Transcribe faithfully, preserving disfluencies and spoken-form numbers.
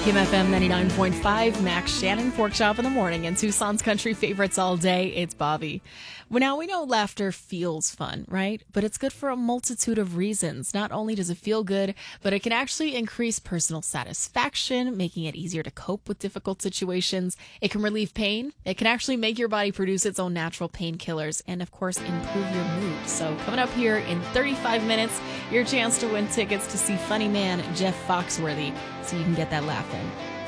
Kim F M ninety-nine point five, Max Shannon, Pork Chop in the Morning, and Tucson's country favorites all day. It's Bobby. Well, now we know laughter feels fun, right? But it's good for a multitude of reasons. Not only does it feel good, but it can actually increase personal satisfaction, making it easier to cope with difficult situations. It can relieve pain. It can actually make your body produce its own natural painkillers and, of course, improve your mood. So coming up here in thirty-five minutes, your chance to win tickets to see funny man Jeff Foxworthy, so you can get that laugh in.